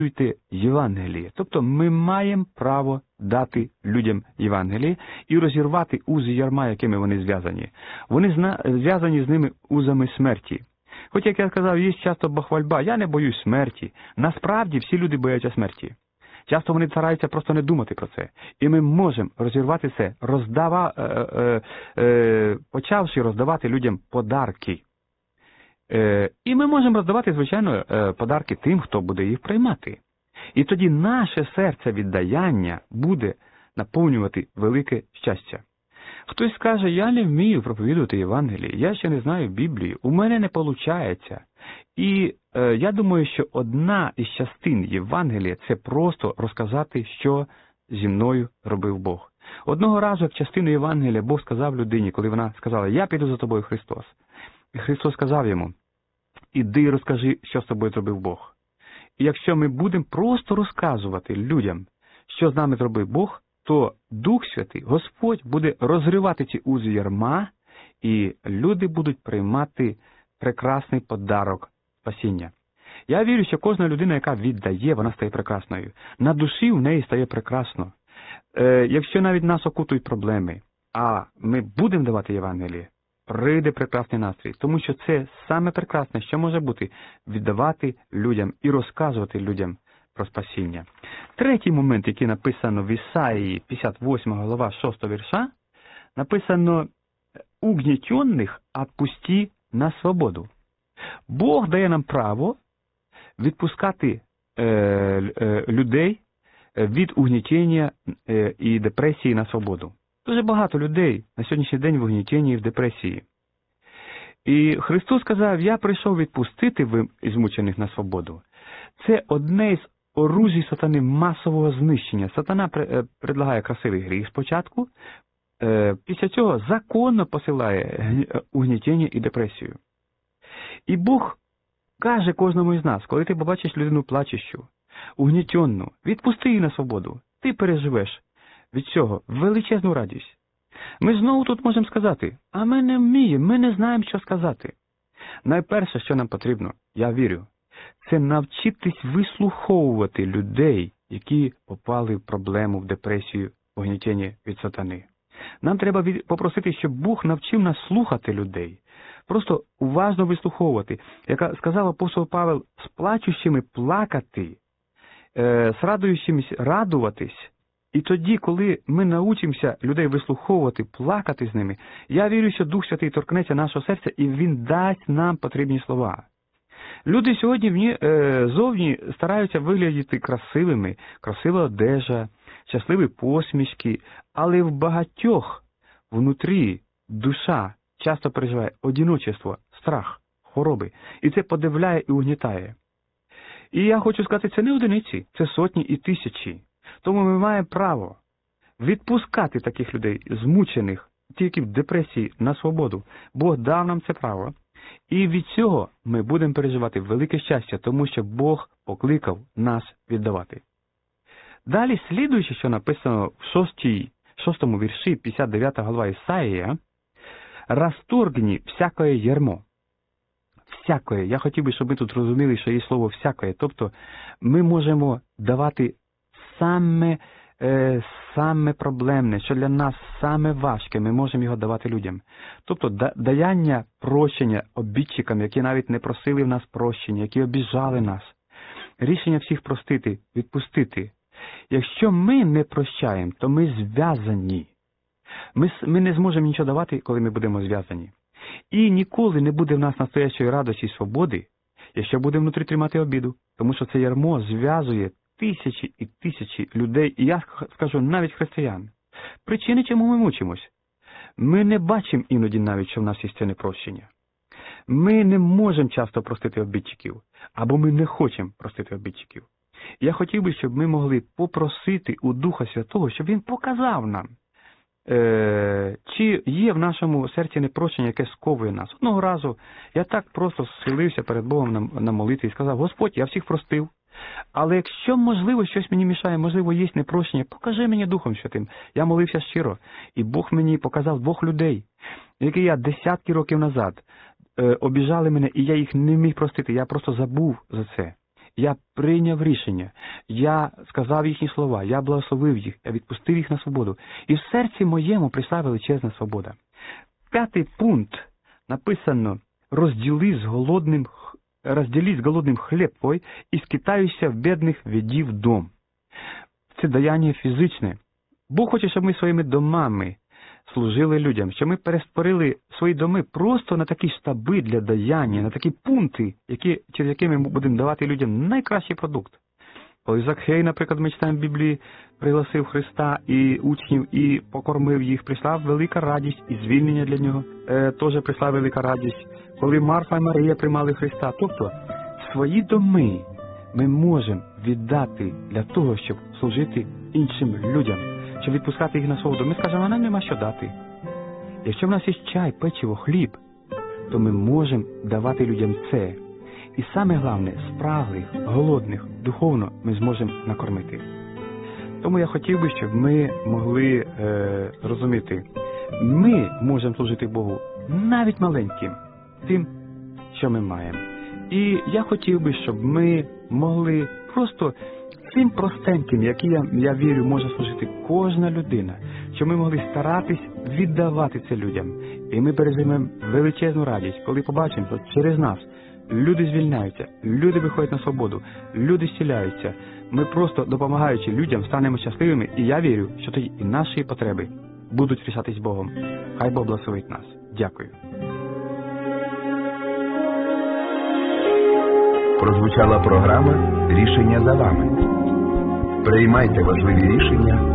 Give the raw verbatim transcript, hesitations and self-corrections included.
Євангеліє. Тобто ми маємо право дати людям Євангеліє і розірвати узи ярма, якими вони зв'язані. Вони зна... зв'язані з ними узами смерті. Хоч, як я сказав, є часто бахвальба, я не боюсь смерті. Насправді всі люди бояться смерті. Часто вони стараються просто не думати про це. І ми можемо розірвати це, роздава... е, е, е, почавши роздавати людям подарки. Е, і ми можемо роздавати, звичайно, е, подарки тим, хто буде їх приймати. І тоді наше серце віддаяння буде наповнювати велике щастя. Хтось скаже, я не вмію проповідувати Євангеліє, я ще не знаю Біблію, у мене не виходить. І е, я думаю, що одна із частин Євангелія – це просто розказати, що зі мною робив Бог. Одного разу, як частину Євангелія, Бог сказав людині, коли вона сказала, я піду за тобою, Христос. І Христос сказав йому, іди і розкажи, що з тобою зробив Бог. І якщо ми будемо просто розказувати людям, що з нами зробив Бог, то Дух Святий, Господь, буде розривати ці узи ярма, і люди будуть приймати прекрасний подарок спасіння. Я вірю, що кожна людина, яка віддає, вона стає прекрасною. На душі в неї стає прекрасно. Е, якщо навіть нас окутують проблеми, а ми будемо давати Євангеліє, прийде прекрасний настрій. Тому що це саме прекрасне, що може бути, віддавати людям і розказувати людям про спасіння. Третій момент, який написано в Ісаїї, п'ятдесят восьма глава, шостого вірша, написано «Угнітенних отпусти на свободу». Бог дає нам право відпускати е, е, людей від угнітення е, і депресії на свободу. Дуже багато людей на сьогоднішній день в угнітенні і в депресії. І Христос сказав, я прийшов відпустити ви змучених на свободу. Це одне із оружій сатани масового знищення. Сатана предлагає красивий гріх спочатку, після цього законно посилає угнітення і депресію. І Бог каже кожному із нас, коли ти побачиш людину плачущу, угнітенну, відпусти її на свободу, ти переживеш від цього величезну радість. Ми знову тут можемо сказати, а ми не вміємо, ми не знаємо, що сказати. Найперше, що нам потрібно, я вірю, це навчитись вислуховувати людей, які попали в проблему, в депресію, в угнітення від сатани. Нам треба попросити, щоб Бог навчив нас слухати людей, просто уважно вислуховувати. Як сказав апостол Павел, з плачущими плакати, з радуючимись радуватись. І тоді, коли ми научимося людей вислуховувати, плакати з ними, я вірю, що Дух Святий торкнеться нашого серця і Він дасть нам потрібні слова. Люди сьогодні е, зовні стараються виглядати красивими, красива одежа, щасливі посмішки, але в багатьох внутрі душа часто переживає одиночество, страх, хвороби, і це подивляє і угнітає. І я хочу сказати, це не одиниці, це сотні і тисячі. Тому ми маємо право відпускати таких людей, змучених, тільки в депресії, на свободу. Бог дав нам це право. І від цього ми будемо переживати велике щастя, тому що Бог покликав нас віддавати. Далі, слідуючи, що написано в шостій, шостому вірші, п'ятдесят дев'ята глава Ісаїя, «Расторгни всякое ярмо». Всякое. Я хотів би, щоб ми тут розуміли, що є слово «всякое». Тобто ми можемо давати саме, е, саме проблемне, що для нас саме важке, ми можемо його давати людям. Тобто да, даяння прощення обідчикам, які навіть не просили в нас прощення, які обіжали нас. Рішення всіх простити, відпустити. Якщо ми не прощаємо, то ми зв'язані. Ми, ми не зможемо нічого давати, коли ми будемо зв'язані. І ніколи не буде в нас настоящої радості і свободи, якщо будемо внутрі тримати обіду. Тому що це ярмо зв'язує тисячі і тисячі людей, і я скажу, навіть християн. Причини, чому ми мучимось? Ми не бачимо іноді навіть, що в нас є це непрощення. Ми не можемо часто простити обідчиків, або ми не хочемо простити обідчиків. Я хотів би, щоб ми могли попросити у Духа Святого, щоб Він показав нам, е- чи є в нашому серці непрощення, яке сковує нас. Одного разу я так просто схилився перед Богом на, на молитві і сказав, Господь, я всіх простив. Але якщо, можливо, щось мені мішає, можливо, є непрощення, покажи мені Духом Святим. Я молився щиро, і Бог мені показав двох людей, які я десятки років назад е, обіжали мене, і я їх не міг простити, я просто забув за це. Я прийняв рішення, я сказав їхні слова, я благословив їх, я відпустив їх на свободу. І в серці моєму прийшла величезна свобода. П'ятий пункт написано: розділи з голодним, розділи з голодним хліб твой і скитаюся в бідних ведів дом. Це даяння фізичне. Бог хоче, щоб ми своїми домами служили людям, щоб ми перестворили свої доми просто на такі штаби для даяння, на такі пункти, які, через які ми будемо давати людям найкращий продукт. Коли Закхей, наприклад, ми читаємо в Біблії, пригласив Христа і учнів і покормив їх, прийшла велика радість і звільнення для нього е, теж прийшла велика радість. Коли Марфа і Марія приймали Христа, тобто свої доми ми можемо віддати для того, щоб служити іншим людям, щоб відпускати їх на свободу. Ми скажемо, а нам нема що дати. Якщо в нас є чай, печиво, хліб, то ми можемо давати людям це. І саме головне, спраглих, голодних, духовно ми зможемо накормити. Тому я хотів би, щоб ми могли е, розуміти, ми можемо служити Богу навіть маленьким, тим, що ми маємо. І я хотів би, щоб ми могли просто цим простеньким, яким я, я вірю, може служити кожна людина, щоб ми могли старатись віддавати це людям. І ми переживемо величезну радість, коли побачимо, що через нас люди звільняються, люди виходять на свободу, люди зціляються. Ми просто, допомагаючи людям, станемо щасливими, і я вірю, що тоді і наші потреби будуть рішатись Богом. Хай Бог благословить нас. Дякую. Прозвучала програма «Рішення за вами». Приймайте важливі рішення